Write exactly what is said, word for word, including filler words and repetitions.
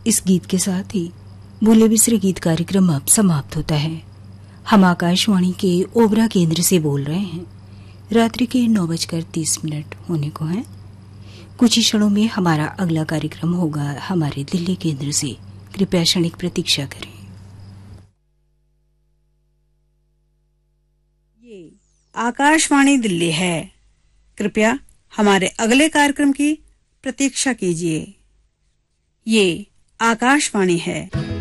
इस गीत के साथ ही भूले बिसरे गीत कार्यक्रम अब समाप्त होता है। हम आकाशवाणी के ओबरा केंद्र से बोल रहे हैं। रात्रि के नौ बजकर तीस मिनट होने को हैं। कुछ ही क्षणों में हमारा अगला कार्यक्रम होगा हमारे दिल्ली केंद्र से। कृपया क्षणिक प्रतीक्षा करें। ये आकाशवाणी दिल्ली है। कृपया हमारे अगले कार्यक्रम की प्रतीक्षा कीजिए। ये आकाशवाणी है।